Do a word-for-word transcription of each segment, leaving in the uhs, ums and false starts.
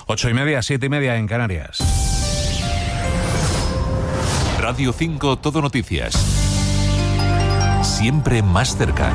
Ocho y media, siete y media en Canarias. Radio cinco Todo Noticias. Siempre más cerca.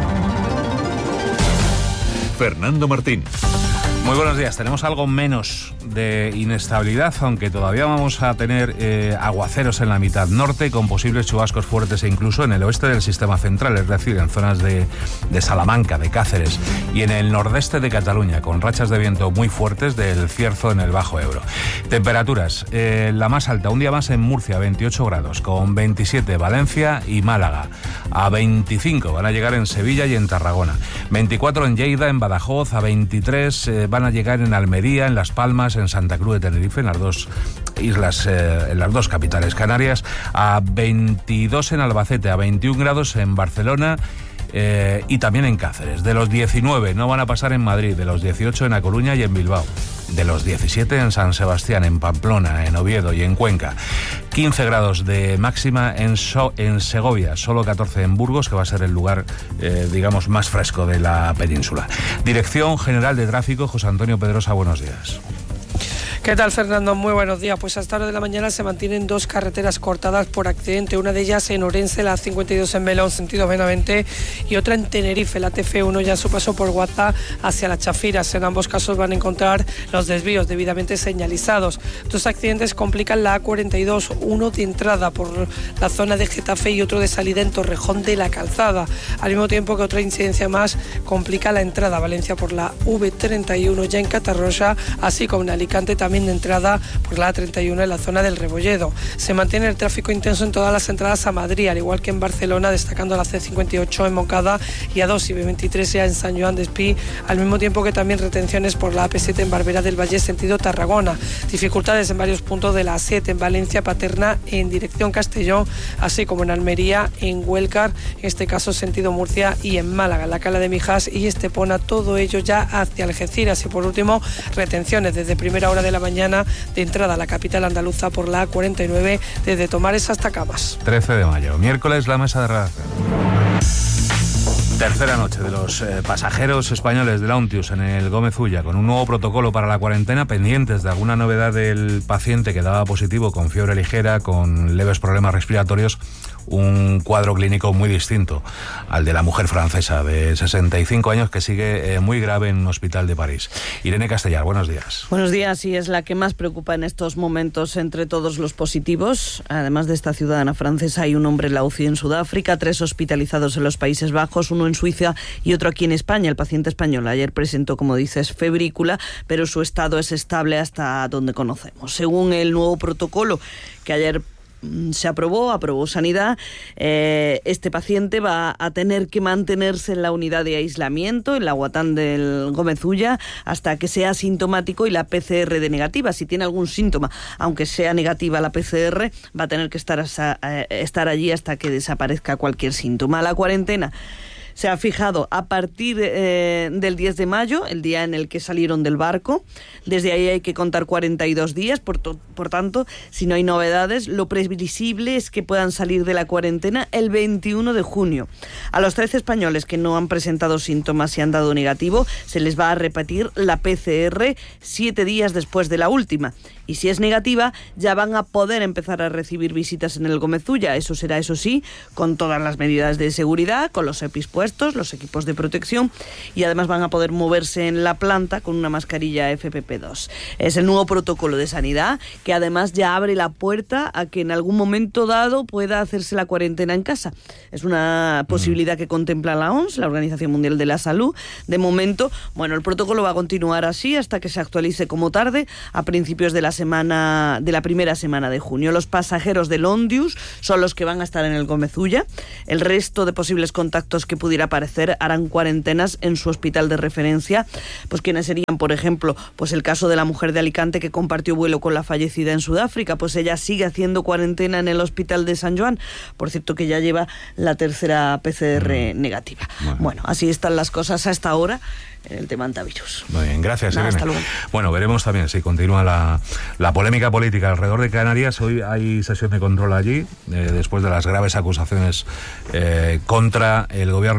Fernando Martín. Muy buenos días. Tenemos algo menos de inestabilidad, aunque todavía vamos a tener eh, aguaceros en la mitad norte, con posibles chubascos fuertes e incluso en el oeste del sistema central, es decir, en zonas de, de Salamanca, de Cáceres, y en el nordeste de Cataluña, con rachas de viento muy fuertes del Cierzo en el Bajo Ebro. Temperaturas, eh, la más alta, un día más en Murcia, veintiocho grados, con veintisiete Valencia y Málaga. A veinticinco van a llegar en Sevilla y en Tarragona. veinticuatro en Lleida, en Badajoz, a veintitrés eh, van a llegar en Almería, en Las Palmas, en Santa Cruz de Tenerife, en las dos islas, eh, en las dos capitales canarias, a veintidós en Albacete, a veintiún grados en Barcelona eh, y también en Cáceres. De los diecinueve no van a pasar en Madrid, de los dieciocho en A Coruña y en Bilbao. De los diecisiete en San Sebastián, en Pamplona, en Oviedo y en Cuenca. quince grados de máxima en, so en Segovia, solo catorce en Burgos, que va a ser el lugar, eh, digamos, más fresco de la península. Dirección General de Tráfico, José Antonio Pedrosa, buenos días. ¿Qué tal, Fernando? Muy buenos días. Pues hasta hora de la mañana se mantienen dos carreteras cortadas por accidente. Una de ellas en Orense, la cincuenta y dos en Melón, sentido Benavente, y otra en Tenerife, la T F uno, ya a su paso por Guaza hacia Las Chafiras. En ambos casos van a encontrar los desvíos debidamente señalizados. Dos accidentes complican la A cuarenta y dos, uno de entrada por la zona de Getafe y otro de salida en Torrejón de la Calzada. Al mismo tiempo que otra incidencia más complica la entrada a Valencia por la V treinta y uno ya en Catarroja, así como en Alicante también de entrada por la A treinta y uno en la zona del Rebolledo. Se mantiene el tráfico intenso en todas las entradas a Madrid, al igual que en Barcelona, destacando la C cincuenta y ocho en Moncada y A dos y B veintitrés ya en San Joan de Espí, al mismo tiempo que también retenciones por la A P siete en Barberá del Valle, sentido Tarragona. Dificultades en varios puntos de la A siete en Valencia, Paterna en dirección Castellón, así como en Almería, en Huelcar, en este caso sentido Murcia, y en Málaga, en la Cala de Mijas y Estepona, todo ello ya hacia Algeciras. Y por último, retenciones desde primera hora de la mañana de entrada a la capital andaluza por la A cuarenta y nueve desde Tomares hasta Cabas. trece de mayo, miércoles, la mesa de redacción. Tercera noche de los eh, pasajeros españoles de la Ontius en el Gómez Ulla, con un nuevo protocolo para la cuarentena, pendientes de alguna novedad del paciente que daba positivo con fiebre ligera, con leves problemas respiratorios. Un cuadro clínico muy distinto al de la mujer francesa de sesenta y cinco años que sigue eh, muy grave en un hospital de París. Irene Castellar, buenos días. Buenos días, y es la que más preocupa en estos momentos entre todos los positivos. Además de esta ciudadana francesa, hay un hombre en la U C I en Sudáfrica, tres hospitalizados en los Países Bajos, uno en Suiza y otro aquí en España. El paciente español ayer presentó, como dices, febrícula, pero su estado es estable hasta donde conocemos. Según el nuevo protocolo que ayer se aprobó, aprobó Sanidad, eh, este paciente va a tener que mantenerse en la unidad de aislamiento, en la Guatán del Gómez Ulla, hasta que sea asintomático y la P C R de negativa. Si tiene algún síntoma, aunque sea negativa la P C R, va a tener que estar, a, eh, estar allí hasta que desaparezca cualquier síntoma. La cuarentena se ha fijado a partir eh, del diez de mayo, el día en el que salieron del barco. Desde ahí hay que contar cuarenta y dos días, por, to- por tanto, si no hay novedades, lo previsible es que puedan salir de la cuarentena el veintiuno de junio. A los trece españoles que no han presentado síntomas y han dado negativo, se les va a repetir la P C R siete días después de la última. Y si es negativa, ya van a poder empezar a recibir visitas en el Gómez Ulla. Eso será, eso sí, con todas las medidas de seguridad, con los EPIs puestos, los equipos de protección, y además van a poder moverse en la planta con una mascarilla F P P dos. Es el nuevo protocolo de sanidad que además ya abre la puerta a que en algún momento dado pueda hacerse la cuarentena en casa. Es una posibilidad que contempla la O M S, la Organización Mundial de la Salud. De momento, bueno, el protocolo va a continuar así hasta que se actualice como tarde a principios de la semana de la primera semana de junio. Los pasajeros del Ondius son los que van a estar en el Gómez Ulla. El resto de posibles contactos que pudiera aparecer harán cuarentenas en su hospital de referencia. Pues quienes serían, por ejemplo, pues el caso de la mujer de Alicante que compartió vuelo con la fallecida en Sudáfrica, pues ella sigue haciendo cuarentena en el hospital de San Joan. Por cierto, que ya lleva la tercera P C R mm. negativa. Bueno. bueno, así están las cosas hasta ahora en el tema antivirus. Muy bien, gracias, Nada, Irene. hasta luego. Bueno, veremos también si continúa la, la polémica política alrededor de Canarias. Hoy hay sesión de control allí, eh, después de las graves acusaciones eh, contra el gobierno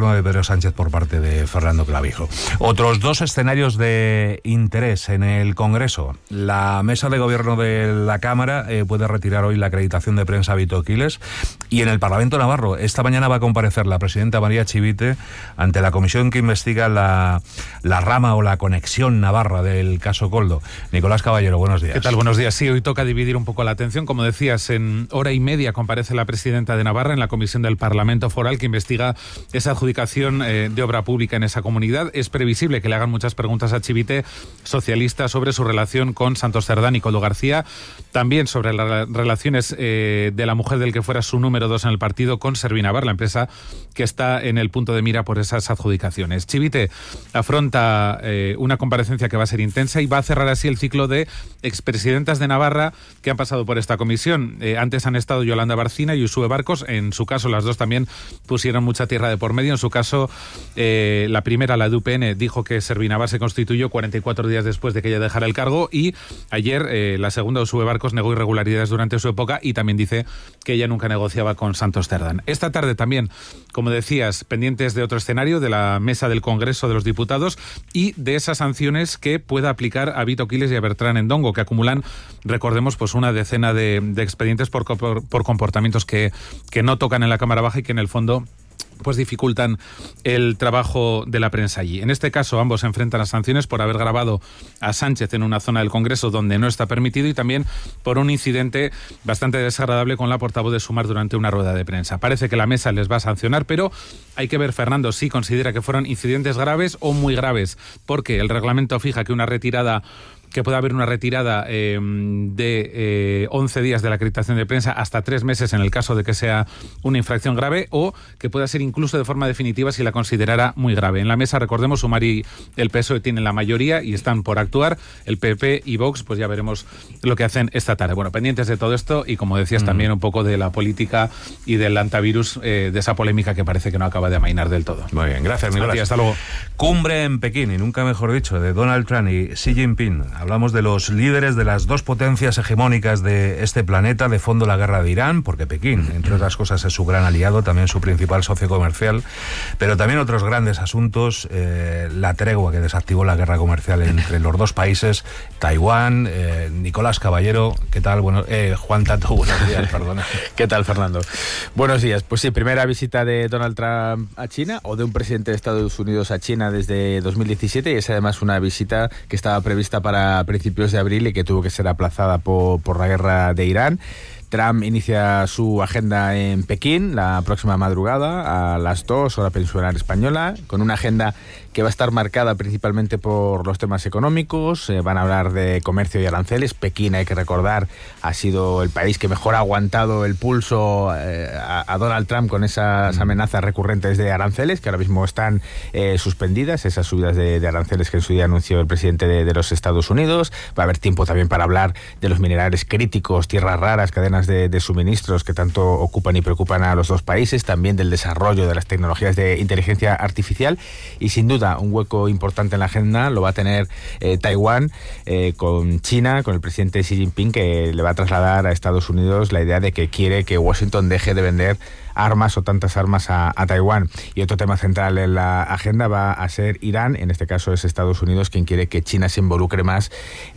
gobierno de Pedro Sánchez por parte de Fernando Clavijo. Otros dos escenarios de interés en el Congreso. La mesa de gobierno de la Cámara eh, puede retirar hoy la acreditación de prensa a Vito Quiles, y en el Parlamento navarro esta mañana va a comparecer la presidenta María Chivite ante la comisión que investiga la, la rama o la conexión navarra del caso Koldo. Nicolás Caballero, buenos días. ¿Qué tal? Buenos días. Sí, hoy toca dividir un poco la atención. Como decías, en hora y media comparece la presidenta de Navarra en la comisión del Parlamento Foral que investiga esa adjudicación eh, de obra pública en esa comunidad. Es previsible que le hagan muchas preguntas a Chivite, socialista, sobre su relación con Santos Cerdán y Koldo García, también sobre las relaciones eh, de la mujer del que fuera su número dos en el partido con Servinavar, la empresa que está en el punto de mira por esas adjudicaciones. Chivite afronta eh, una comparecencia que va a ser intensa y va a cerrar así el ciclo de expresidentas de Navarra que han pasado por esta comisión. Eh, antes han estado Yolanda Barcina y Uxue Barcos. En su caso, las dos también pusieron mucha tierra de por medio. En su caso, eh, la primera, la de U P N, dijo que Servinavar se constituyó cuarenta y cuatro días después de que ella dejara el cargo, y ayer eh, la segunda, Uxue Barcos, negó irregularidades durante su época y también dice que ella nunca negociaba con Santos Cerdán. Esta tarde también, como decías, pendientes de otro escenario, de la mesa del Congreso de los Diputados y de esas sanciones que pueda aplicar a Vito Quiles y a Bertrán Endongo, que acumulan, recordemos, pues una decena de, de expedientes por, por, por comportamientos que, que no tocan en la Cámara Baja y que en el fondo pues dificultan el trabajo de la prensa allí. En este caso, ambos se enfrentan a sanciones por haber grabado a Sánchez en una zona del Congreso donde no está permitido, y también por un incidente bastante desagradable con la portavoz de Sumar durante una rueda de prensa. Parece que la mesa les va a sancionar, pero hay que ver, Fernando, si considera que fueron incidentes graves o muy graves, porque el reglamento fija que una retirada que pueda haber una retirada eh, de eh, once días de la acreditación de prensa hasta tres meses en el caso de que sea una infracción grave, o que pueda ser incluso de forma definitiva si la considerara muy grave. En la mesa, recordemos, Sumar y el P S O E tienen la mayoría y están por actuar. El P P y Vox, pues ya veremos lo que hacen esta tarde. Bueno, pendientes de todo esto y, como decías, mm. también un poco de la política y del antivirus, eh, de esa polémica que parece que no acaba de amainar del todo. Muy bien, gracias, Nicolás. Hasta luego. Cumbre en Pekín, y nunca mejor dicho, de Donald Trump y Xi Jinping. Hablamos de los líderes de las dos potencias hegemónicas de este planeta. De fondo, la guerra de Irán, porque Pekín, entre otras cosas, es su gran aliado, también su principal socio comercial, pero también otros grandes asuntos, eh, la tregua que desactivó la guerra comercial entre los dos países, Taiwán. eh, Nicolás Caballero, ¿qué tal? Bueno, eh, Juan Tato, buenos días, perdona. ¿Qué tal, Fernando? Buenos días. Pues sí, primera visita de Donald Trump a China, o de un presidente de Estados Unidos a China desde dos mil diecisiete, y es además una visita que estaba prevista para principios de abril y que tuvo que ser aplazada por, por la guerra de Irán. Trump inicia su agenda en Pekín la próxima madrugada a las dos, hora peninsular española, con una agenda que va a estar marcada principalmente por los temas económicos. Eh, van a hablar de comercio y aranceles. Pekín, hay que recordar, ha sido el país que mejor ha aguantado el pulso eh, a, a Donald Trump con esas amenazas recurrentes de aranceles, que ahora mismo están eh, suspendidas, esas subidas de, de aranceles que en su día anunció el presidente de, de los Estados Unidos. Va a haber tiempo también para hablar de los minerales críticos, tierras raras, cadenas de, de suministros que tanto ocupan y preocupan a los dos países, también del desarrollo de las tecnologías de inteligencia artificial, y sin duda un hueco importante en la agenda lo va a tener eh, Taiwán, eh, con China, con el presidente Xi Jinping, que le va a trasladar a Estados Unidos la idea de que quiere que Washington deje de vender armas o tantas armas a, a Taiwán. Y otro tema central en la agenda va a ser Irán. En este caso es Estados Unidos quien quiere que China se involucre más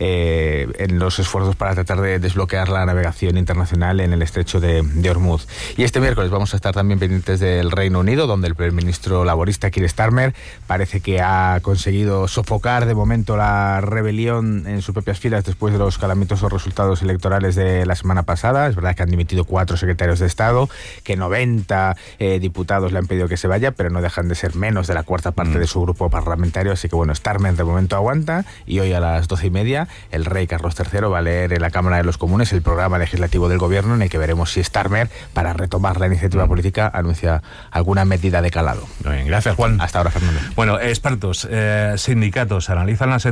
eh, en los esfuerzos para tratar de desbloquear la navegación internacional en el estrecho de, de Hormuz. Y este miércoles vamos a estar también pendientes del Reino Unido, donde el primer ministro laborista Keir Starmer parece que ha conseguido sofocar de momento la rebelión en sus propias filas después de los calamitosos resultados electorales de la semana pasada. Es verdad que han dimitido cuatro secretarios de Estado, que noventa eh, diputados le han pedido que se vaya, pero no dejan de ser menos de la cuarta parte mm. de su grupo parlamentario. Así que bueno, Starmer de momento aguanta, y hoy a las doce y media el rey Carlos tercero va a leer en la Cámara de los Comunes el programa legislativo del gobierno, en el que veremos si Starmer, para retomar la iniciativa mm. política, anuncia alguna medida de calado. Muy bien, gracias, Juan. Hasta ahora, Fernando. Bueno, expertos, eh, sindicatos analizan la sentencia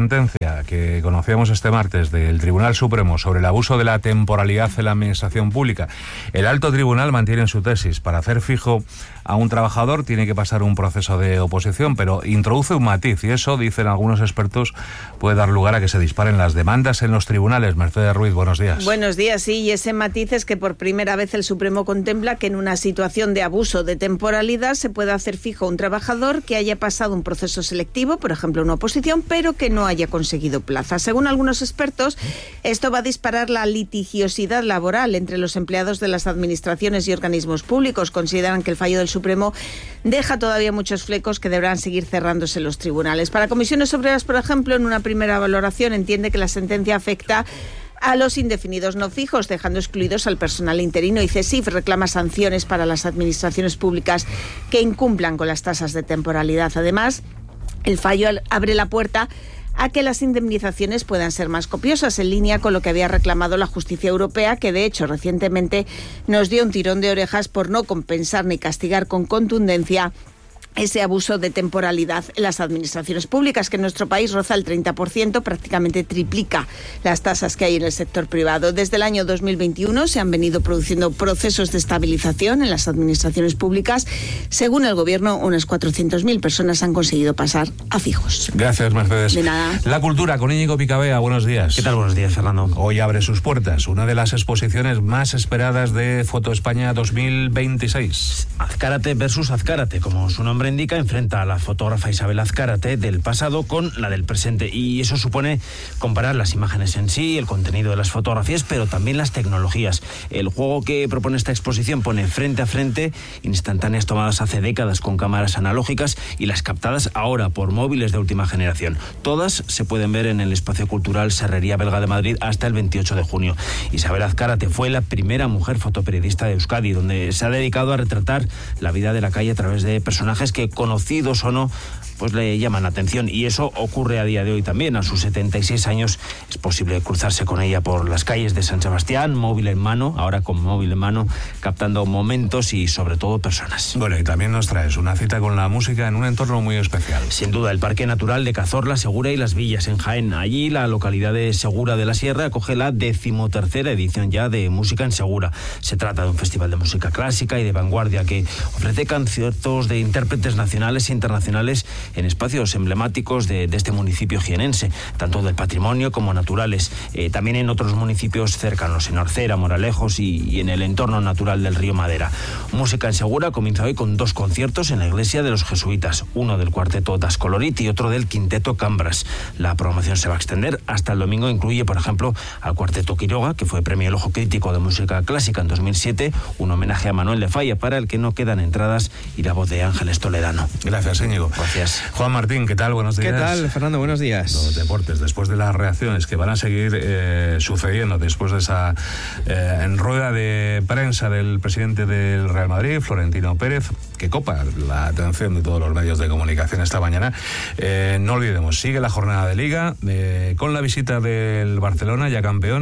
noticia que conocíamos este martes del Tribunal Supremo sobre el abuso de la temporalidad en la administración pública. El alto tribunal mantiene en su tesis: para hacer fijo a un trabajador tiene que pasar un proceso de oposición, pero introduce un matiz, y eso, dicen algunos expertos, puede dar lugar a que se disparen las demandas en los tribunales. Mercedes Ruiz, buenos días. Buenos días, sí, y ese matiz es que por primera vez el Supremo contempla que en una situación de abuso de temporalidad se puede hacer fijo a un trabajador que haya pasado un proceso selectivo, por ejemplo una oposición, pero que no haya conseguido plaza. Según algunos expertos, esto va a disparar la litigiosidad laboral entre los empleados de las administraciones y organismos públicos. Consideran que el fallo del Supremo deja todavía muchos flecos que deberán seguir cerrándose en los tribunales. Para Comisiones Obreras, por ejemplo, en una primera valoración entiende que la sentencia afecta a los indefinidos no fijos, dejando excluidos al personal interino, y CESIF reclama sanciones para las administraciones públicas que incumplan con las tasas de temporalidad. Además, el fallo abre la puerta a que las indemnizaciones puedan ser más copiosas, en línea con lo que había reclamado la justicia europea, que de hecho recientemente nos dio un tirón de orejas por no compensar ni castigar con contundencia ese abuso de temporalidad en las administraciones públicas, que en nuestro país roza el treinta por ciento, prácticamente triplica las tasas que hay en el sector privado. Desde el año dos mil veintiuno se han venido produciendo procesos de estabilización en las administraciones públicas. Según el Gobierno, unas cuatrocientas mil personas han conseguido pasar a fijos. Gracias, Mercedes. De nada. La cultura, con Íñigo Picabea, buenos días. ¿Qué tal? Buenos días, Fernando. Hoy abre sus puertas una de las exposiciones más esperadas de Foto España dos mil veintiséis. Azcárate versus Azcárate, como su nombre indica, enfrenta a la fotógrafa Isabel Azcárate del pasado con la del presente, y eso supone comparar las imágenes en sí, el contenido de las fotografías, pero también las tecnologías. El juego que propone esta exposición pone frente a frente instantáneas tomadas hace décadas con cámaras analógicas y las captadas ahora por móviles de última generación. Todas se pueden ver en el Espacio Cultural Serrería Belga de Madrid hasta el veintiocho de junio. Isabel Azcárate fue la primera mujer fotoperiodista de Euskadi, donde se ha dedicado a retratar la vida de la calle a través de personajes que, conocidos o no, pues le llaman la atención, y eso ocurre a día de hoy también. A sus setenta y seis años es posible cruzarse con ella por las calles de San Sebastián, móvil en mano, ahora con móvil en mano, captando momentos y sobre todo personas. Bueno, y también nos traes una cita con la música en un entorno muy especial. Sin duda, el Parque Natural de Cazorla, Segura y Las Villas, en Jaén. Allí la localidad de Segura de la Sierra acoge la decimotercera edición ya de Música en Segura. Se trata de un festival de música clásica y de vanguardia que ofrece conciertos de intérpretes nacionales e internacionales en espacios emblemáticos de, de este municipio jienense, tanto del patrimonio como naturales. Eh, también en otros municipios cercanos, en Orcera, Moralejos y, y en el entorno natural del río Madera. Música en Segura comienza hoy con dos conciertos en la iglesia de los jesuitas, uno del cuarteto Das Colorit y otro del quinteto Cambras. La programación se va a extender hasta el domingo. Incluye, por ejemplo, al cuarteto Quiroga, que fue premio El Ojo Crítico de Música Clásica en dos mil siete, un homenaje a Manuel de Falla para el que no quedan entradas, y la voz de Ángeles Toledano. Gracias, Íñigo. Gracias. Juan Martín, ¿qué tal? Buenos días. ¿Qué tal, Fernando? Buenos días. Los deportes, después de las reacciones que van a seguir eh, sucediendo después de esa eh, en rueda de prensa del presidente del Real Madrid, Florentino Pérez, que copa la atención de todos los medios de comunicación esta mañana. Eh, no olvidemos, sigue la jornada de Liga eh, con la visita del Barcelona, ya campeón,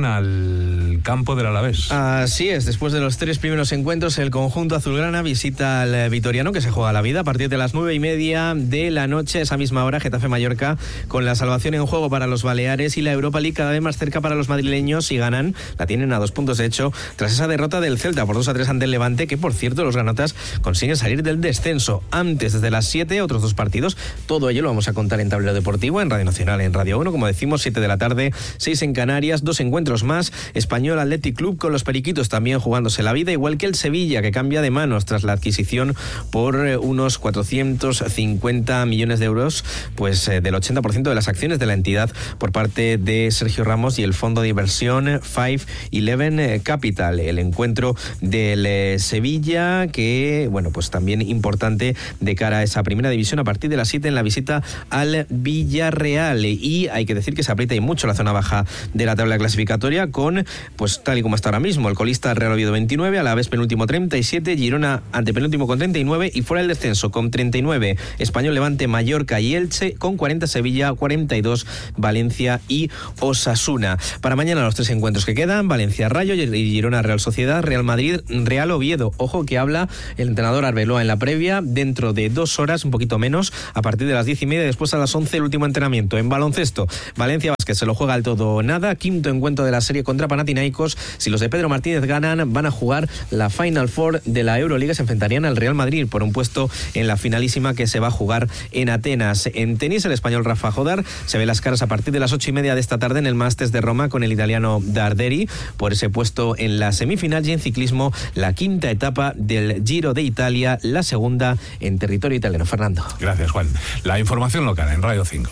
al campo del Alavés. Así es, después de los tres primeros encuentros, el conjunto azulgrana visita al Vitoriano, que se juega la vida a partir de las nueve y media de la noche. Esa misma hora, Getafe-Mallorca, con la salvación en juego para los Baleares y la Europa League cada vez más cerca para los madrileños. Si ganan, la tienen a dos puntos de hecho, tras esa derrota del Celta por dos a tres ante el Levante, que por cierto los granotas consiguen salir del descenso. Antes, desde las siete, otros dos partidos. Todo ello lo vamos a contar en Tablero Deportivo, en Radio Nacional, en Radio uno, como decimos, siete de la tarde, seis en Canarias, dos encuentros más. Español Athletic Club con los Periquitos también jugándose la vida, igual que el Sevilla, que cambia de manos tras la adquisición por unos cuatrocientos cincuenta millones de euros, pues eh, del ochenta por ciento de las acciones de la entidad por parte de Sergio Ramos y el fondo de inversión Five Eleven Capital. El encuentro del eh, Sevilla, que bueno, pues también importante de cara a esa primera división a partir de las siete en la visita al Villarreal. Y hay que decir que se aprieta y mucho la zona baja de la tabla clasificatoria, con, pues tal y como está ahora mismo, el colista Real Oviedo veintinueve, Alavés penúltimo treinta y siete, Girona antepenúltimo con treinta y nueve y fuera del descenso con treinta y nueve Español, Levante, Mallorca y Elche, con cuarenta Sevilla, cuarenta y dos Valencia y Osasuna. Para mañana los tres encuentros que quedan: Valencia Rayo y Girona Real Sociedad, Real Madrid Real Oviedo. Ojo que habla el entrenador Arbeloa en la previa, dentro de dos horas, un poquito menos, a partir de las diez y media, después a las once el último entrenamiento. En baloncesto, Valencia que se lo juega al todo o nada. Quinto encuentro de la serie contra Panathinaikos. Si los de Pedro Martínez ganan, van a jugar la Final Four de la Euroliga. Se enfrentarían al Real Madrid por un puesto en la finalísima que se va a jugar en Atenas. En tenis, el español Rafa Jodar se ve las caras a partir de las ocho y media de esta tarde en el Masters de Roma con el italiano Darderi por ese puesto en la semifinal. Y en ciclismo, la quinta etapa del Giro de Italia, la segunda en territorio italiano. Fernando. Gracias, Juan. La información local en Radio cinco.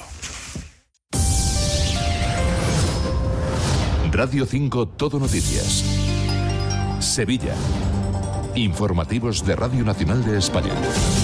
Radio cinco Todo Noticias. Sevilla. Informativos de Radio Nacional de España.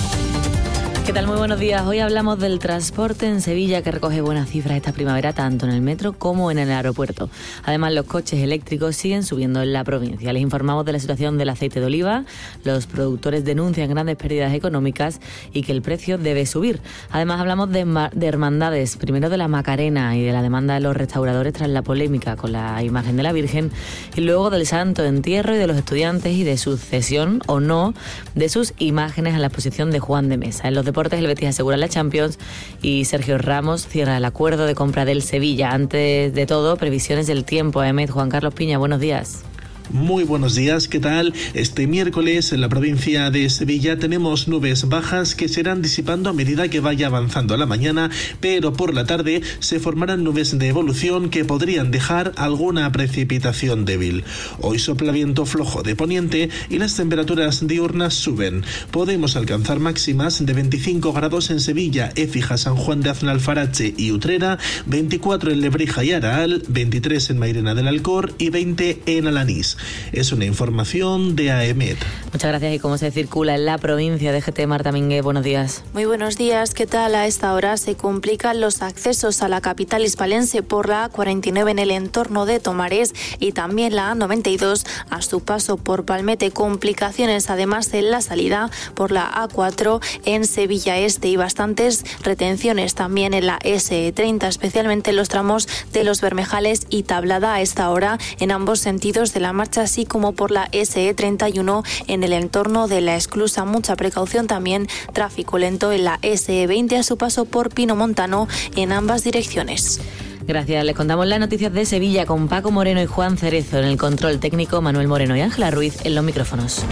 ¿Qué tal? Muy buenos días. Hoy hablamos del transporte en Sevilla, que recoge buenas cifras esta primavera tanto en el metro como en el aeropuerto. Además, los coches eléctricos siguen subiendo en la provincia. Les informamos de la situación del aceite de oliva. Los productores denuncian grandes pérdidas económicas y que el precio debe subir. Además, hablamos de, de hermandades, primero de la Macarena y de la demanda de los restauradores tras la polémica con la imagen de la Virgen, y luego del Santo Entierro y de los estudiantes y de su cesión o no de sus imágenes a la exposición de Juan de Mesa. En los deportes, el Betis asegura la Champions y Sergio Ramos cierra el acuerdo de compra del Sevilla. Antes de todo, previsiones del tiempo. Ahmed, Juan Carlos Piña, buenos días. Muy buenos días, ¿qué tal? Este miércoles en la provincia de Sevilla tenemos nubes bajas que se irán disipando a medida que vaya avanzando la mañana, pero por la tarde se formarán nubes de evolución que podrían dejar alguna precipitación débil. Hoy sopla viento flojo de poniente y las temperaturas diurnas suben. Podemos alcanzar máximas de veinticinco grados en Sevilla, Écija, San Juan de Aznalfarache y Utrera, veinticuatro en Lebrija y Araal, veintitrés en Mairena del Alcor y veinte en Alanís. Es una información de A E M E T. Muchas gracias. ¿Y cómo se circula en la provincia de G T? Marta Mingué, buenos días. Muy buenos días. ¿Qué tal? A esta hora se complican los accesos a la capital hispalense por la A cuarenta y nueve en el entorno de Tomares y también la A noventa y dos a su paso por Palmete. Complicaciones además en la salida por la A cuatro en Sevilla Este y bastantes retenciones también en la ese e treinta, especialmente en los tramos de Los Bermejales y Tablada a esta hora en ambos sentidos de la marcha, así como por la ese e treinta y uno en el entorno de la Esclusa. Mucha precaución también, tráfico lento en la ese e veinte a su paso por Pino Montano en ambas direcciones. Gracias. Les contamos las noticias de Sevilla con Paco Moreno y Juan Cerezo en el control técnico, Manuel Moreno y Ángela Ruiz en los micrófonos.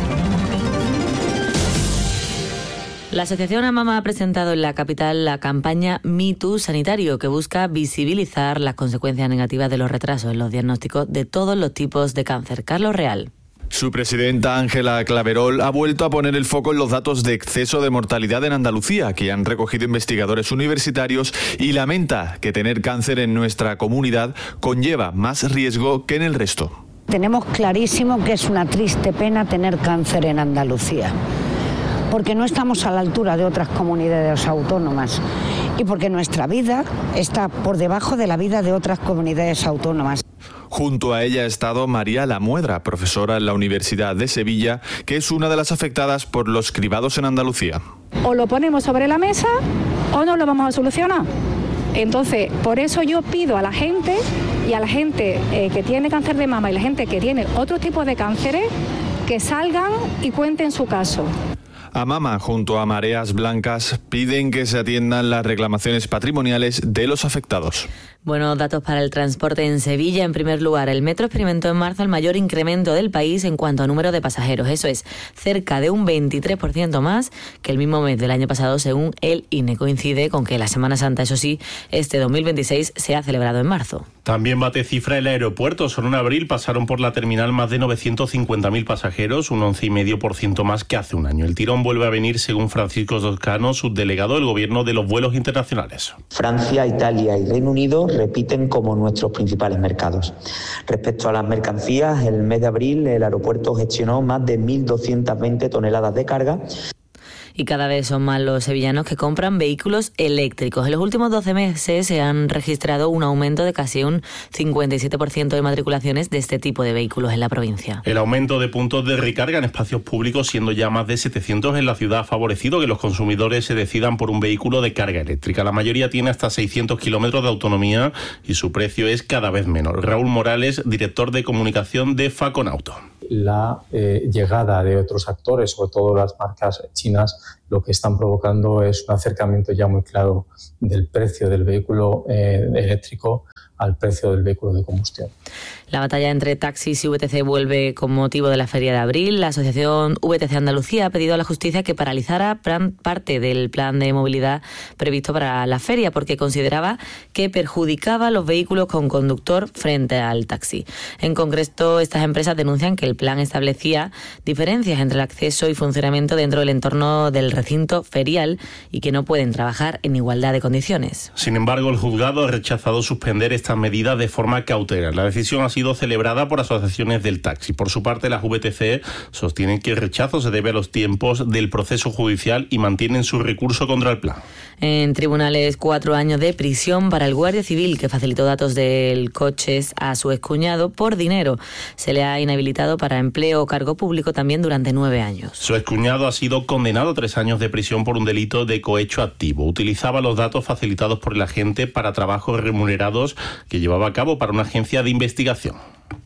La Asociación AMAMA ha presentado en la capital la campaña Me Too Sanitario, que busca visibilizar las consecuencias negativas de los retrasos en los diagnósticos de todos los tipos de cáncer. Carlos Real. Su presidenta, Ángela Claverol, ha vuelto a poner el foco en los datos de exceso de mortalidad en Andalucía, que han recogido investigadores universitarios, y lamenta que tener cáncer en nuestra comunidad conlleva más riesgo que en el resto. Tenemos clarísimo que es una triste pena tener cáncer en Andalucía, porque no estamos a la altura de otras comunidades autónomas y porque nuestra vida está por debajo de la vida de otras comunidades autónomas. Junto a ella ha estado María Lamuedra, profesora en la Universidad de Sevilla, que es una de las afectadas por los cribados en Andalucía. O lo ponemos sobre la mesa o no lo vamos a solucionar. Entonces, por eso yo pido a la gente y a la gente eh, que tiene cáncer de mama y la gente que tiene otro tipo de cánceres, que salgan y cuenten su caso. AMAMA, junto a Mareas Blancas, piden que se atiendan las reclamaciones patrimoniales de los afectados. Buenos datos para el transporte en Sevilla. En primer lugar, el metro experimentó en marzo el mayor incremento del país en cuanto a número de pasajeros. Eso es, cerca de un veintitrés por ciento más que el mismo mes del año pasado, según el I N E. Coincide con que la Semana Santa, eso sí, este dos mil veintiséis se ha celebrado en marzo. También bate cifra el aeropuerto. Solo en abril pasaron por la terminal más de novecientos cincuenta mil pasajeros, un once coma cinco por ciento más que hace un año. El tirón vuelve a venir, según Francisco Toscano, subdelegado del Gobierno de los vuelos internacionales. Francia, Italia y Reino Unido repiten como nuestros principales mercados. Respecto a las mercancías, el mes de abril el aeropuerto gestionó más de mil doscientas veinte toneladas de carga. Y cada vez son más los sevillanos que compran vehículos eléctricos. En los últimos doce meses se han registrado un aumento de casi un cincuenta y siete por ciento de matriculaciones de este tipo de vehículos en la provincia. El aumento de puntos de recarga en espacios públicos, siendo ya más de setecientos en la ciudad, ha favorecido que los consumidores se decidan por un vehículo de carga eléctrica. La mayoría tiene hasta seiscientos kilómetros de autonomía y su precio es cada vez menor. Raúl Morales, director de comunicación de Faconauto. La eh, llegada de otros actores, sobre todo las marcas chinas, lo que están provocando es un acercamiento ya muy claro del precio del vehículo eh, eléctrico al precio del vehículo de combustión. La batalla entre taxis y V T C vuelve con motivo de la Feria de Abril. La asociación V T C Andalucía ha pedido a la justicia que paralizara parte del plan de movilidad previsto para la feria porque consideraba que perjudicaba a los vehículos con conductor frente al taxi. En concreto, estas empresas denuncian que el plan establecía diferencias entre el acceso y funcionamiento dentro del entorno del recinto ferial y que no pueden trabajar en igualdad de condiciones. Sin embargo, el juzgado ha rechazado suspender estas medidas de forma cautelar. La decisión ha sido celebrada por asociaciones del taxi. Por su parte, las V T C sostienen que el rechazo se debe a los tiempos del proceso judicial y mantienen su recurso contra el plan. En tribunales, cuatro años de prisión para el guardia civil que facilitó datos del coches a su excuñado por dinero. Se le ha inhabilitado para empleo o cargo público también durante nueve años. Su excuñado ha sido condenado a tres años de prisión por un delito de cohecho activo. Utilizaba los datos facilitados por el agente para trabajos remunerados que llevaba a cabo para una agencia de investigación.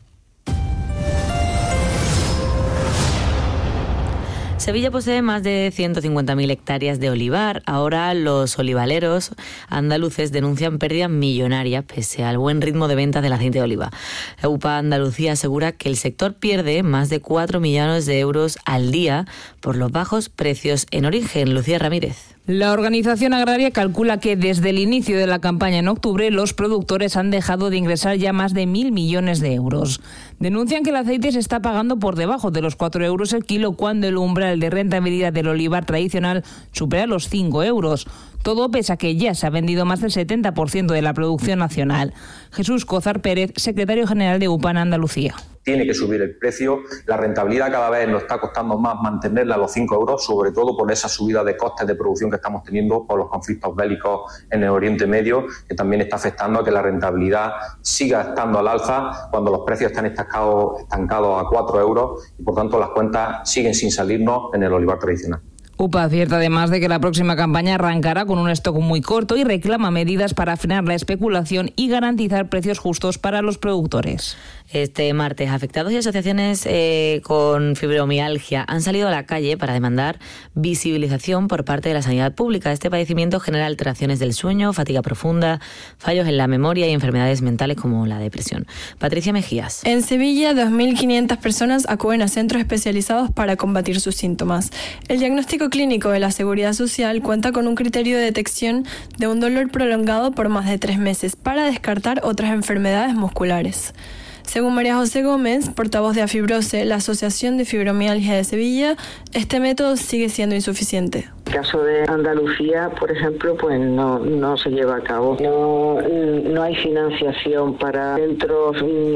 Sevilla posee más de ciento cincuenta mil hectáreas de olivar. Ahora los olivaleros andaluces denuncian pérdidas millonarias pese al buen ritmo de ventas del aceite de oliva. U P A Andalucía asegura que el sector pierde más de cuatro millones de euros al día por los bajos precios en origen. Lucía Ramírez. La organización agraria calcula que desde el inicio de la campaña en octubre los productores han dejado de ingresar ya más de mil millones de euros. Denuncian que el aceite se está pagando por debajo de los cuatro euros el kilo cuando el umbral de rentabilidad del olivar tradicional supera los cinco euros. Todo pese a que ya se ha vendido más del setenta por ciento de la producción nacional. Jesús Cózar Pérez, secretario general de U P A Andalucía. Tiene que subir el precio, la rentabilidad cada vez nos está costando más mantenerla a los cinco euros, sobre todo por esa subida de costes de producción que estamos teniendo por los conflictos bélicos en el Oriente Medio, que también está afectando a que la rentabilidad siga estando al alza cuando los precios están estancados, estancados a cuatro euros y por tanto las cuentas siguen sin salirnos en el olivar tradicional. U P A advierte además de que la próxima campaña arrancará con un stock muy corto y reclama medidas para frenar la especulación y garantizar precios justos para los productores. Este martes, afectados y asociaciones eh, con fibromialgia han salido a la calle para demandar visibilización por parte de la sanidad pública. Este padecimiento genera alteraciones del sueño, fatiga profunda, fallos en la memoria y enfermedades mentales como la depresión. Patricia Mejías. En Sevilla, dos mil quinientas personas acuden a centros especializados para combatir sus síntomas. El diagnóstico clínico de la Seguridad Social cuenta con un criterio de detección de un dolor prolongado por más de tres meses para descartar otras enfermedades musculares. Según María José Gómez, portavoz de Afibrose, la Asociación de Fibromialgia de Sevilla, este método sigue siendo insuficiente. En el caso de Andalucía, por ejemplo, pues no, no se lleva a cabo. No, no hay financiación para centros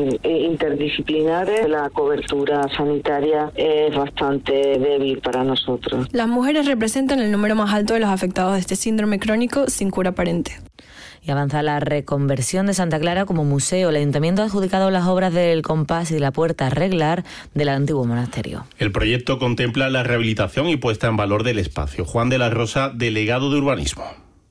interdisciplinares. La cobertura sanitaria es bastante débil para nosotros. Las mujeres representan el número más alto de los afectados de este síndrome crónico sin cura aparente. Y avanza la reconversión de Santa Clara como museo. El Ayuntamiento ha adjudicado las obras del compás y de la puerta reglar del antiguo monasterio. El proyecto contempla la rehabilitación y puesta en valor del espacio. Juan de la Rosa, delegado de Urbanismo.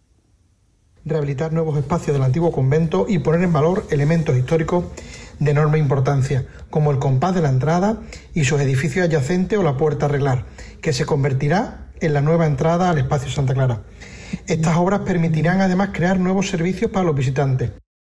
Rehabilitar nuevos espacios del antiguo convento y poner en valor elementos históricos de enorme importancia, como el compás de la entrada y sus edificios adyacentes o la puerta reglar, que se convertirá en la nueva entrada al espacio Santa Clara. Estas obras permitirán además crear nuevos servicios para los visitantes.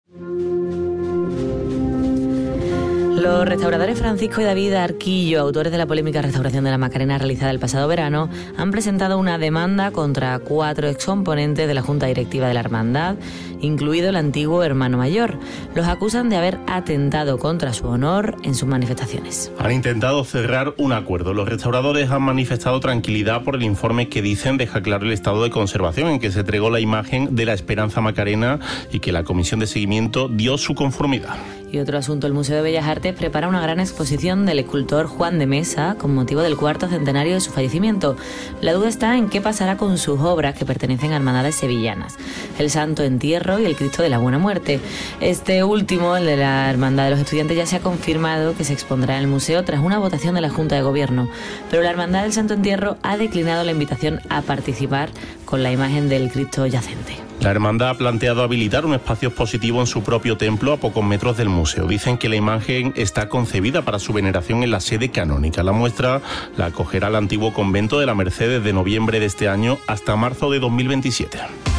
Los restauradores Francisco y David Arquillo, autores de la polémica restauración de la Macarena realizada el pasado verano, han presentado una demanda contra cuatro excomponentes de la Junta Directiva de la Hermandad, incluido el antiguo hermano mayor. Los acusan de haber atentado contra su honor en sus manifestaciones. Han intentado cerrar un acuerdo. Los restauradores han manifestado tranquilidad por el informe que dicen deja claro el estado de conservación en que se entregó la imagen de la Esperanza Macarena y que la Comisión de Seguimiento dio su conformidad. Y otro asunto, el Museo de Bellas Artes prepara una gran exposición del escultor Juan de Mesa con motivo del cuarto centenario de su fallecimiento. La duda está en qué pasará con sus obras que pertenecen a hermandades sevillanas, el Santo Entierro y el Cristo de la Buena Muerte. Este último, el de la Hermandad de los Estudiantes, ya se ha confirmado que se expondrá en el museo tras una votación de la Junta de Gobierno, pero la Hermandad del Santo Entierro ha declinado la invitación a participar con la imagen del Cristo yacente. La hermandad ha planteado habilitar un espacio expositivo en su propio templo a pocos metros del museo. Dicen que la imagen está concebida para su veneración en la sede canónica. La muestra la acogerá el antiguo convento de la Merced desde noviembre de este año hasta marzo de dos mil veintisiete.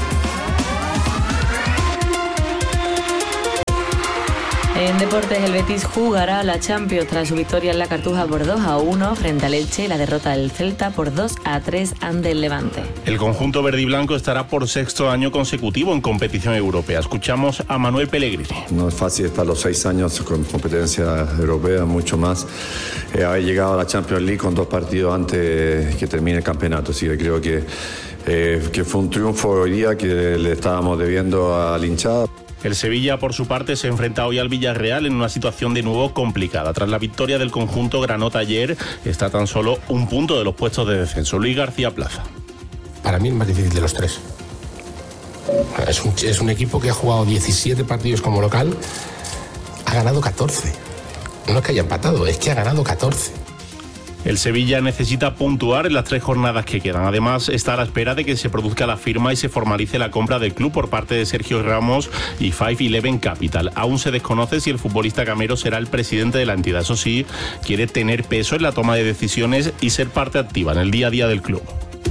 En deportes, el Betis jugará la Champions tras su victoria en la Cartuja por dos a uno frente al Elche y la derrota del Celta por dos a tres ante el Levante. El conjunto verde y blanco estará por sexto año consecutivo en competición europea. Escuchamos a Manuel Pellegrini. No es fácil estar los seis años con competencia europea, mucho más. Eh, haber llegado a la Champions League con dos partidos antes que termine el campeonato. Así que creo que, eh, que fue un triunfo hoy día que le estábamos debiendo a la hinchada. El Sevilla, por su parte, se enfrenta hoy al Villarreal en una situación de nuevo complicada. Tras la victoria del conjunto granota ayer, está tan solo un punto de los puestos de descenso. Luis García Plaza. Para mí el más difícil de los tres. Es un, es un equipo que ha jugado diecisiete partidos como local, ha ganado catorce. No es que haya empatado, es que ha ganado catorce. El Sevilla necesita puntuar en las tres jornadas que quedan. Además, está a la espera de que se produzca la firma y se formalice la compra del club por parte de Sergio Ramos y Five Eleven Capital. Aún se desconoce si el futbolista camero será el presidente de la entidad. Eso sí, quiere tener peso en la toma de decisiones y ser parte activa en el día a día del club.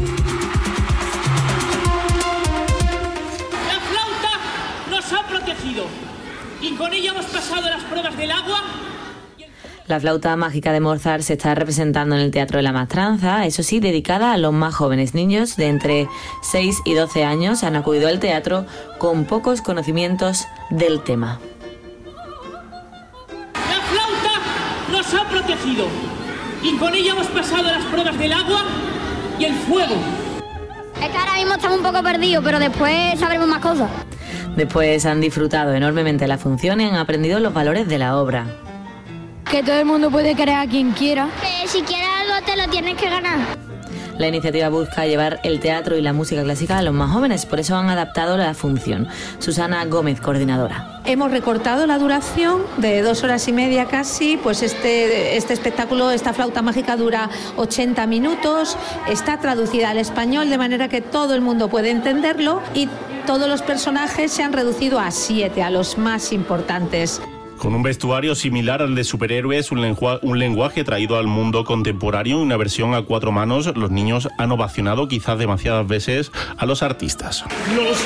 La flauta nos ha protegido y con ella hemos pasado las pruebas del agua. La flauta mágica de Mozart se está representando en el Teatro de la Maestranza, eso sí, dedicada a los más jóvenes. Niños de entre seis y doce años han acudido al teatro con pocos conocimientos del tema. La flauta nos ha protegido y con ella hemos pasado las pruebas del agua y el fuego. Es que ahora mismo estamos un poco perdidos, pero después sabremos más cosas. Después han disfrutado enormemente la función y han aprendido los valores de la obra. Que todo el mundo puede creer a quien quiera. Que si quieres algo te lo tienes que ganar. La iniciativa busca llevar el teatro y la música clásica a los más jóvenes, por eso han adaptado la función. Susana Gómez, coordinadora. Hemos recortado la duración de dos horas y media casi, pues este, este espectáculo, esta flauta mágica dura ochenta minutos, está traducida al español de manera que todo el mundo puede entenderlo y todos los personajes se han reducido a siete, a los más importantes. Con un vestuario similar al de superhéroes, un, lengua, un lenguaje traído al mundo contemporáneo y una versión a cuatro manos, los niños han ovacionado quizás demasiadas veces a los artistas. Los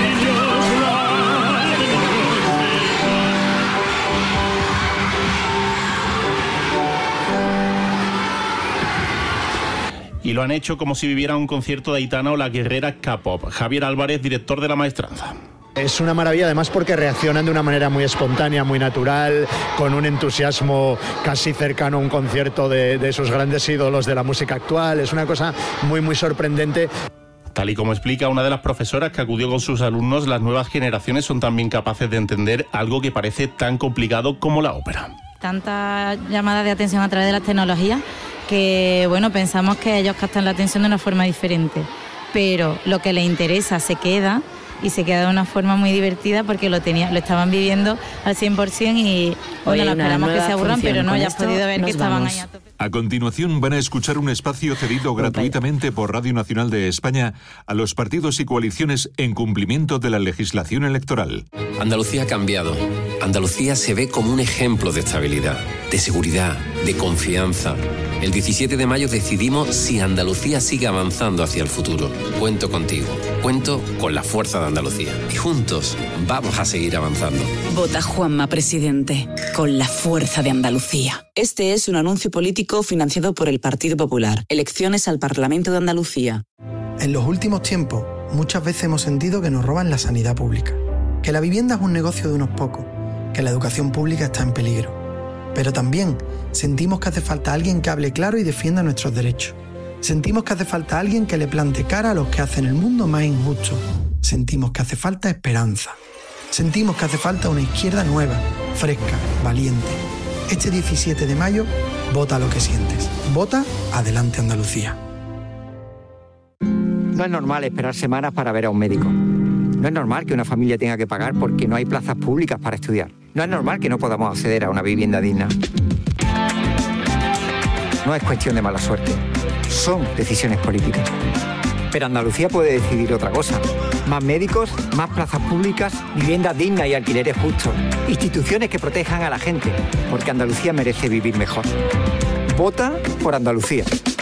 y lo han hecho como si viviera un concierto de Aitana o la guerrera K-pop. Javier Álvarez, director de La Maestranza. Es una maravilla, además porque reaccionan de una manera muy espontánea, muy natural, con un entusiasmo casi cercano a un concierto de, de esos grandes ídolos de la música actual. Es una cosa muy, muy sorprendente. Tal y como explica una de las profesoras que acudió con sus alumnos, las nuevas generaciones son también capaces de entender algo que parece tan complicado como la ópera. Tanta llamada de atención a través de las tecnologías que, bueno, pensamos que ellos captan la atención de una forma diferente, pero lo que les interesa se queda y se queda de una forma muy divertida porque lo tenía, lo estaban viviendo al cien por ciento y bueno, no esperamos que se aburran, pero no, ya has podido ver que estaban ahí a tope. A continuación van a escuchar un espacio cedido gratuitamente por Radio Nacional de España a los partidos y coaliciones en cumplimiento de la legislación electoral. Andalucía ha cambiado. Andalucía se ve como un ejemplo de estabilidad, de seguridad, de confianza. El diecisiete de mayo decidimos si Andalucía sigue avanzando hacia el futuro. Cuento contigo. Cuento con la fuerza de Andalucía. Y juntos vamos a seguir avanzando. Vota Juanma Presidente, con la fuerza de Andalucía. Este es un anuncio político financiado por el Partido Popular. Elecciones al Parlamento de Andalucía. En los últimos tiempos, muchas veces hemos sentido que nos roban la sanidad pública, que la vivienda es un negocio de unos pocos, que la educación pública está en peligro. Pero también sentimos que hace falta alguien que hable claro y defienda nuestros derechos. Sentimos que hace falta alguien que le plante cara a los que hacen el mundo más injusto. Sentimos que hace falta esperanza. Sentimos que hace falta una izquierda nueva, fresca, valiente. Este diecisiete de mayo, vota lo que sientes. Vota Adelante Andalucía. No es normal esperar semanas para ver a un médico. No es normal que una familia tenga que pagar porque no hay plazas públicas para estudiar. No es normal que no podamos acceder a una vivienda digna. No es cuestión de mala suerte. Son decisiones políticas. Pero Andalucía puede decidir otra cosa. Más médicos, más plazas públicas, viviendas dignas y alquileres justos. Instituciones que protejan a la gente, porque Andalucía merece vivir mejor. Vota por Andalucía.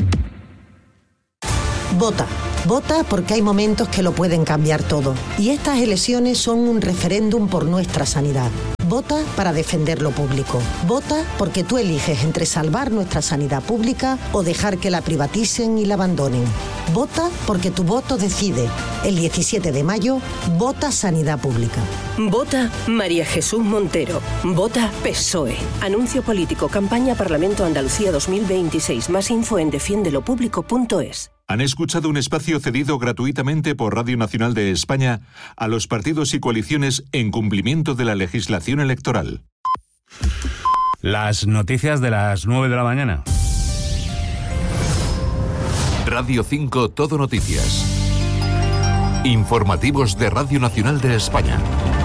Vota. Vota porque hay momentos que lo pueden cambiar todo. Y estas elecciones son un referéndum por nuestra sanidad. Vota para defender lo público. Vota porque tú eliges entre salvar nuestra sanidad pública o dejar que la privaticen y la abandonen. Vota porque tu voto decide. El diecisiete de mayo, vota Sanidad Pública. Vota María Jesús Montero. Vota P S O E. Anuncio político. Campaña Parlamento Andalucía dos mil veintiséis. Más info en defiendelo público punto es. Han escuchado un espacio cedido gratuitamente por Radio Nacional de España a los partidos y coaliciones en cumplimiento de la legislación electoral. Las noticias de las nueve de la mañana. Radio cinco Todo Noticias. Informativos de Radio Nacional de España.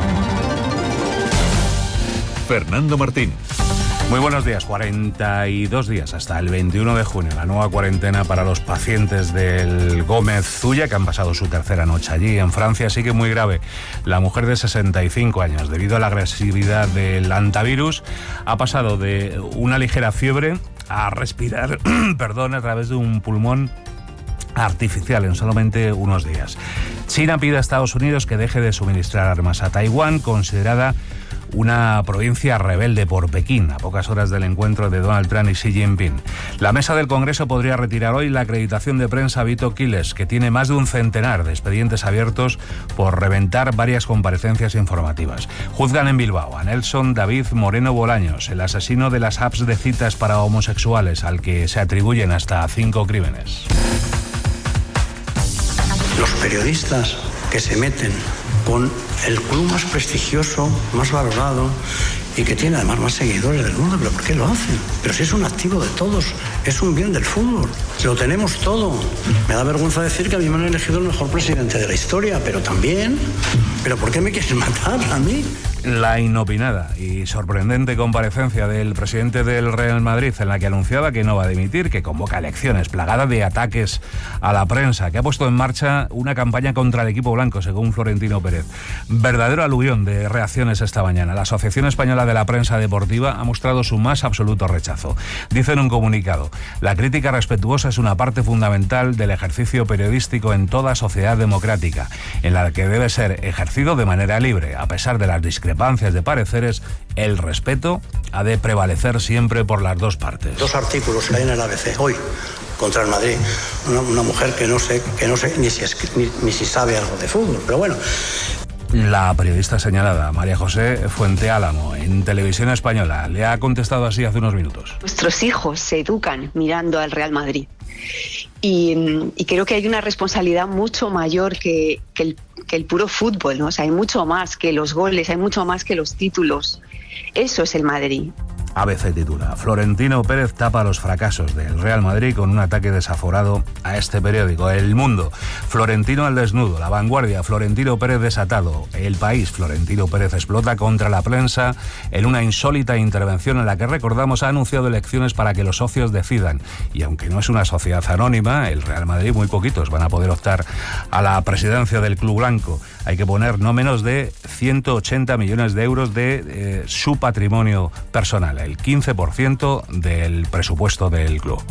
Fernando Martín. Muy buenos días, cuarenta y dos días hasta el veintiuno de junio, la nueva cuarentena para los pacientes del Gómez Zulla, que han pasado su tercera noche allí. En Francia sigue muy grave. La mujer de sesenta y cinco años, debido a la agresividad del hantavirus, ha pasado de una ligera fiebre a respirar perdón, a través de un pulmón artificial en solamente unos días. China pide a Estados Unidos que deje de suministrar armas a Taiwán, considerada una provincia rebelde por Pekín, a pocas horas del encuentro de Donald Trump y Xi Jinping. La mesa del Congreso podría retirar hoy la acreditación de prensa a Vito Quiles, que tiene más de un centenar de expedientes abiertos por reventar varias comparecencias informativas. Juzgan en Bilbao a Nelson David Moreno Bolaños, el asesino de las apps de citas para homosexuales, al que se atribuyen hasta cinco crímenes. Los periodistas que se meten con el club más prestigioso, más valorado y que tiene además más seguidores del mundo, ¿pero por qué lo hacen? Pero si es un activo de todos, es un bien del fútbol, lo tenemos todo. Me da vergüenza decir que a mí me han elegido el mejor presidente de la historia, pero también, ¿pero por qué me quieren matar a mí? La inopinada y sorprendente comparecencia del presidente del Real Madrid, en la que anunciaba que no va a dimitir, que convoca elecciones, plagada de ataques a la prensa, que ha puesto en marcha una campaña contra el equipo blanco, según Florentino Pérez. Verdadero aluvión de reacciones esta mañana. La Asociación Española de la Prensa Deportiva ha mostrado su más absoluto rechazo. Dice en un comunicado: la crítica respetuosa es una parte fundamental del ejercicio periodístico en toda sociedad democrática, en la que debe ser ejercido de manera libre, a pesar de las discrepancias de pareceres. El respeto ha de prevalecer siempre por las dos partes. Dos artículos que hay en el A B C hoy contra el Madrid, una, una mujer que no sé, que no sé ni si, es, ni, ni si sabe algo de fútbol, pero bueno. La periodista señalada, María José Fuenteálamo, en Televisión Española, le ha contestado así hace unos minutos. Nuestros hijos se educan mirando al Real Madrid. Y, y creo que hay una responsabilidad mucho mayor que, que, el, que el puro fútbol, ¿no? O sea, hay mucho más que los goles, hay mucho más que los títulos. Eso es el Madrid. A B C titula: Florentino Pérez tapa los fracasos del Real Madrid con un ataque desaforado a este periódico. El Mundo: Florentino al desnudo. La Vanguardia: Florentino Pérez desatado. El País: Florentino Pérez explota contra la prensa en una insólita intervención en la que, recordamos, ha anunciado elecciones para que los socios decidan. Y aunque no es una sociedad anónima, el Real Madrid, muy poquitos van a poder optar a la presidencia del club blanco. Hay que poner no menos de ciento ochenta millones de euros de eh, su patrimonio personal, el quince por ciento del presupuesto del club.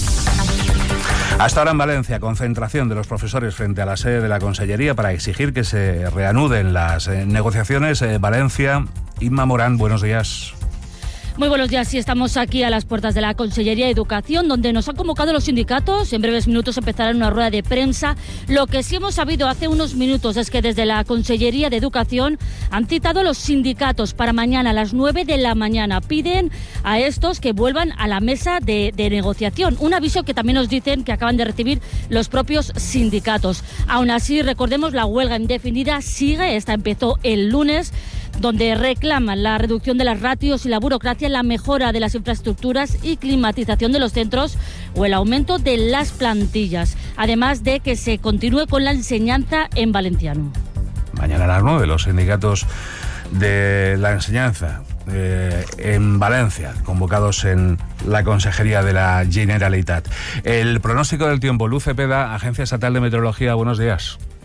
Hasta ahora en Valencia, concentración de los profesores frente a la sede de la Consellería para exigir que se reanuden las eh, negociaciones. Eh, Valencia, Inma Morán, buenos días. Muy buenos días, sí, estamos aquí a las puertas de la Consellería de Educación, donde nos han convocado los sindicatos. En breves minutos empezará una rueda de prensa. Lo que sí hemos sabido hace unos minutos es que desde la Consellería de Educación han citado a los sindicatos para mañana a las nueve de la mañana. Piden a estos que vuelvan a la mesa de, de negociación. Un aviso que también nos dicen que acaban de recibir los propios sindicatos. Aún así, recordemos, la huelga indefinida sigue. Esta empezó el lunes, donde reclaman la reducción de las ratios y la burocracia, la mejora de las infraestructuras y climatización de los centros o el aumento de las plantillas, además de que se continúe con la enseñanza en valenciano. Mañana a las nueve los sindicatos de la enseñanza eh, en Valencia, convocados en la Consejería de la Generalitat. El pronóstico del tiempo, Luz Cepeda, Agencia Estatal de Meteorología, buenos días. ¿Qué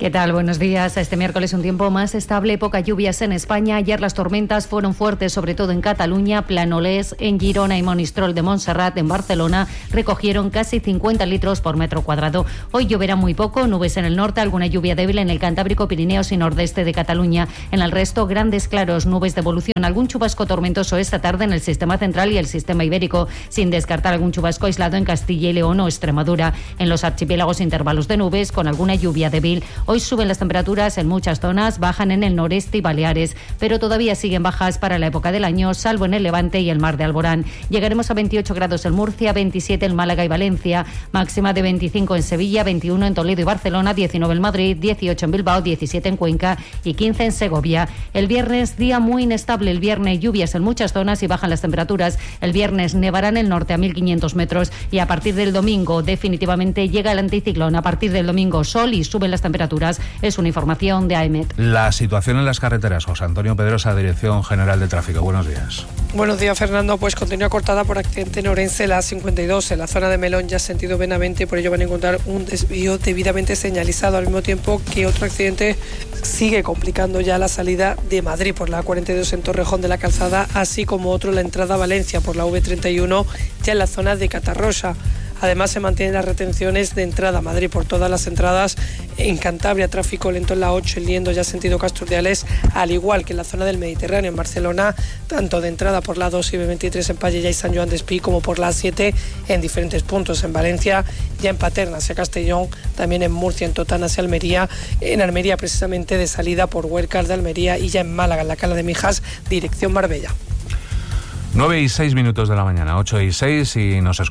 ¿Qué tal? Buenos días. Este miércoles un tiempo más estable, poca lluvias en España. Ayer las tormentas fueron fuertes, sobre todo en Cataluña, Planolés, en Girona y Monistrol de Montserrat, en Barcelona, recogieron casi cincuenta litros por metro cuadrado. Hoy lloverá muy poco, nubes en el norte, alguna lluvia débil en el Cantábrico, Pirineos y nordeste de Cataluña. En el resto, grandes claros, nubes de evolución, algún chubasco tormentoso esta tarde en el sistema central y el sistema ibérico, sin descartar algún chubasco aislado en Castilla y León o Extremadura. En los archipiélagos, intervalos de nubes con alguna lluvia débil. Hoy suben las temperaturas en muchas zonas, bajan en el noreste y Baleares, pero todavía siguen bajas para la época del año, salvo en el Levante y el Mar de Alborán. Llegaremos a veintiocho grados en Murcia, veintisiete en Málaga y Valencia, máxima de veinticinco en Sevilla, veintiuno en Toledo y Barcelona, diecinueve en Madrid, dieciocho en Bilbao, diecisiete en Cuenca y quince en Segovia. El viernes, día muy inestable, el viernes lluvias en muchas zonas y bajan las temperaturas. El viernes nevará en el norte a mil quinientos metros y a partir del domingo definitivamente llega el anticiclón. A partir del domingo sol y suben las temperaturas. Es una información de A E M E T. La situación en las carreteras. José Antonio Pedrosa, Dirección General de Tráfico. Buenos días. Buenos días, Fernando. Pues continúa cortada por accidente en Orense, la cincuenta y dos, en la zona de Melón, ya sentido Benavente. Por ello van a encontrar un desvío debidamente señalizado, al mismo tiempo que otro accidente sigue complicando ya la salida de Madrid por la cuarenta y dos en Torrejón de la Calzada, así como otro en la entrada a Valencia por la V treinta y uno, ya en la zona de Catarrosa. Además, se mantienen las retenciones de entrada a Madrid por todas las entradas. En Cantabria, tráfico lento en la ocho, en Liendo, ya sentido Casturdiales, al igual que en la zona del Mediterráneo, en Barcelona, tanto de entrada por la dos y B veintitrés en Pallella y San Joan d'Espí, como por la siete en diferentes puntos. En Valencia, ya en Paterna hacia Castellón, también en Murcia, en Totana hacia Almería, en Almería precisamente de salida por Huércal de Almería, y ya en Málaga, en la Cala de Mijas, dirección Marbella. nueve y seis minutos de la mañana, ocho y seis, y nos escuchamos.